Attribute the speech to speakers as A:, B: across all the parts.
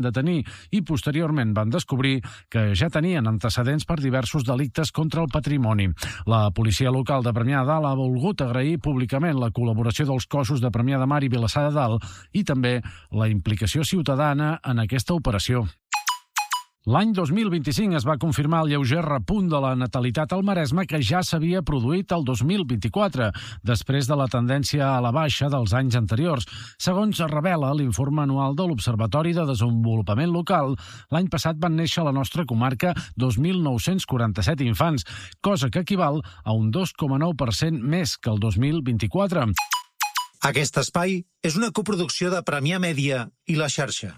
A: detenir i posteriorment van descobrir que ja tenien antecedents per diversos delictes contra el patrimoni. La policia local de Premià de Dalt ha volgut agrair públicament la col·laboració dels cossos de Premià de Mar i Vilassar de Dalt i també la implicació ciutadana en aquesta operació. L'any 2025 es va confirmar el lleuger repunt de la natalitat al Maresme que ja s'havia produït el 2024, després de la tendència a la baixa dels anys anteriors. Segons revela l'informe anual de l'Observatori de Desenvolupament Local, l'any passat van néixer a la nostra comarca 2.947 infants, cosa que equival a un 2,9% més que el 2024.
B: Aquest espai és una coproducció de Premià Mèdia i La Xarxa.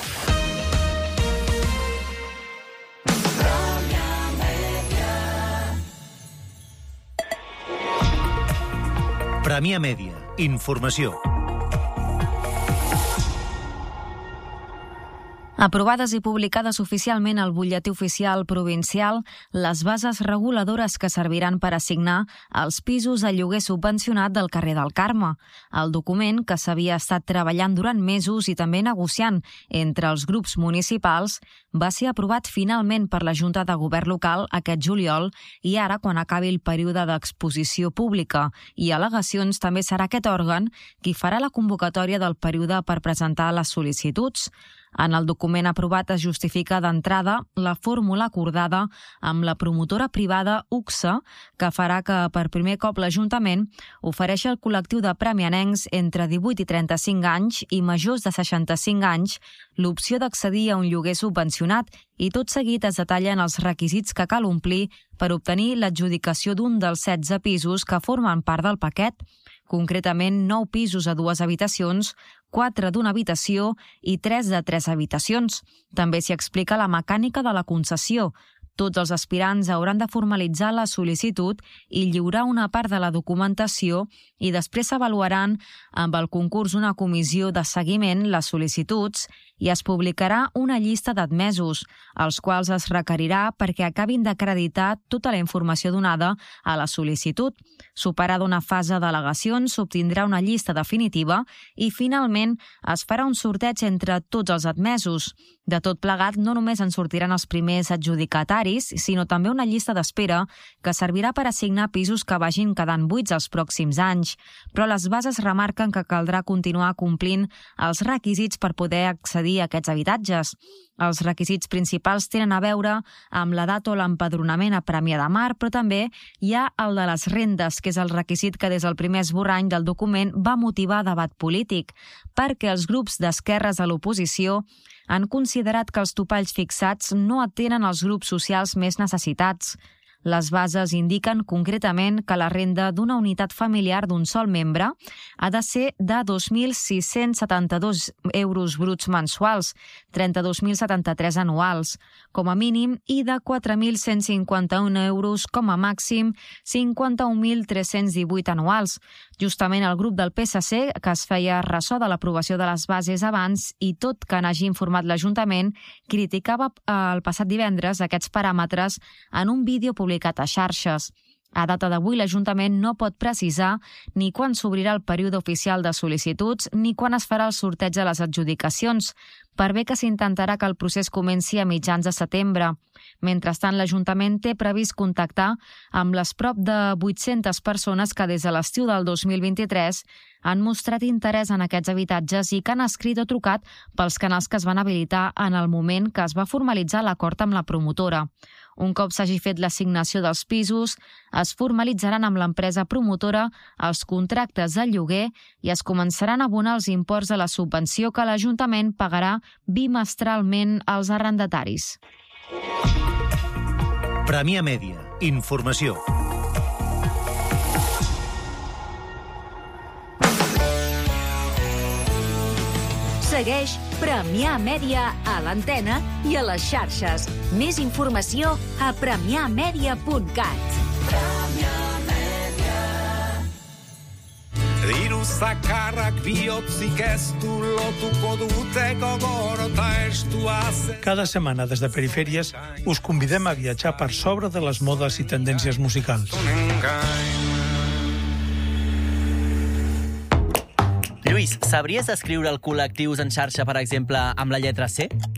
B: Premià Mèdia. Informació.
C: Aprovades i publicades oficialment al Butlletí Oficial Provincial les bases reguladores que serviran per assignar els pisos a lloguer subvencionat del carrer del Carme. El document, que s'havia estat treballant durant mesos i també negociant entre els grups municipals, va ser aprovat finalment per la Junta de Govern local aquest juliol i ara, quan acabi el període d'exposició pública i al·legacions, també serà aquest òrgan qui farà la convocatòria del període per presentar les sol·licituds. En el document aprovat es justifica d'entrada la fórmula acordada amb la promotora privada UCSA, que farà que per primer cop l'Ajuntament ofereixi al col·lectiu de premianencs entre 18 i 35 anys i majors de 65 anys l'opció d'accedir a un lloguer subvencionat i tot seguit es detallen els requisits que cal omplir per obtenir l'adjudicació d'un dels 16 pisos que formen part del paquet, concretament 9 pisos a 2 habitacions, 4 d'una habitació i 3 de 3 habitacions. També s'hi explica la mecànica de la concessió. Tots els aspirants hauran de formalitzar la sol·licitud i lliurar una part de la documentació i després s'avaluaran amb el concurs una comissió de seguiment les sol·licituds i es publicarà una llista d'admesos, els quals es requerirà perquè acabin d'acreditar tota la informació donada a la sol·licitud. Superada una fase d'al·legacions, s'obtindrà una llista definitiva i finalment es farà un sorteig entre tots els admesos. De tot plegat, no només en sortiran els primers adjudicataris, sinó també una llista d'espera que servirà per assignar pisos que vagin quedant buits els pròxims anys. Però les bases remarquen que caldrà continuar complint els requisits per poder accedir a aquests habitatges. Els requisits principals tenen a veure amb l'edat o l'empadronament a Premià de Mar, però també hi ha el de les rendes, que és el requisit que des del primer esborrany del document va motivar debat polític, perquè els grups d'esquerres a l'oposició han considerat que els topalls fixats no atenen els grups socials més necessitats. Les bases indiquen concretament que la renda d'una unitat familiar d'un sol membre ha de ser de 2.672 euros bruts mensuals, 32.073 anuals, com a mínim, i de 4.151 euros com a màxim, 51.318 anuals. Justament el grup del PSC, que es feia ressò de l'aprovació de les bases abans i tot que n'hagi informat l'Ajuntament, criticava el passat divendres aquests paràmetres en un vídeo publicat a xarxes. A data d'avui, l'Ajuntament no pot precisar ni quan s'obrirà el període oficial de sol·licituds ni quan es farà el sorteig de les adjudicacions, per bé que s'intentarà que el procés comenci a mitjans de setembre. Mentrestant, l'Ajuntament té previst contactar amb les prop de 800 persones que des de l'estiu del 2023 han mostrat interès en aquests habitatges i que han escrit o trucat pels canals que es van habilitar en el moment que es va formalitzar l'acord amb la promotora. Un cop s'hagi fet l'assignació dels pisos, es formalitzaran amb l'empresa promotora els contractes de lloguer i es començaran a abonar els imports de la subvenció que l'Ajuntament pagarà bimestralment als arrendataris.
B: Premià Mèdia. Informació.
D: Segueix Premià Mèdia a l'antena i a les xarxes. Més informació a premiamèdia.cat.
E: Diru zakarrak bihotzik ez du lotuko dute gogorota estua zen.
F: Cada setmana des de Perifèries us convidem a viatjar per sobre de les modes i tendències musicals.
G: Lluís, Lluís, sabries escriure el col·lectius en xarxa, per exemple, amb la lletra C?